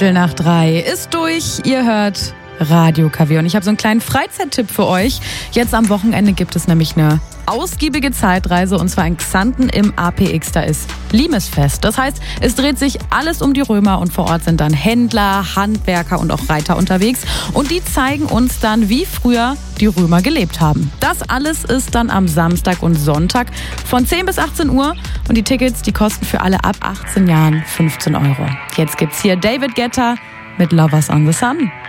Nach 3 ist durch. Ihr hört Radio KW und ich habe so einen kleinen Freizeittipp für euch. Jetzt am Wochenende gibt es nämlich eine ausgiebige Zeitreise und zwar in Xanten im APX. Da ist Limesfest. Das heißt, es dreht sich alles um die Römer und vor Ort sind dann Händler, Handwerker und auch Reiter unterwegs und die zeigen uns dann, wie früher die Römer gelebt haben. Das alles ist dann am Samstag und Sonntag von 10 bis 18 Uhr und die Tickets, die kosten für alle ab 18 Jahren 15 Euro. Jetzt gibt's hier David Guetta mit Lovers on the Sun.